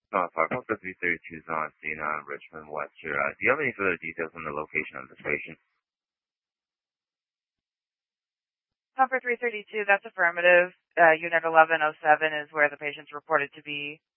Foxtrot 332 is on scene on Richmond Webster. Do you have any further details on the location of this patient? Comfort 332, that's affirmative. Unit 1107 is where the patient's reported to be.